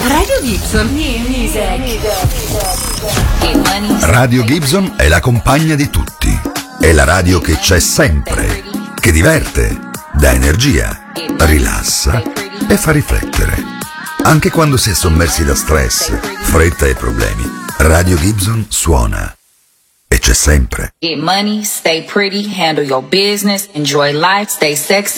Radio Gibson. Radio Gibson è la compagna di tutti. È la radio che c'è sempre, che diverte, dà energia, rilassa e fa riflettere. Anche quando si è sommersi da stress, fretta e problemi, Radio Gibson suona. E c'è sempre. Get money, stay pretty, handle your business, enjoy life, stay sexy.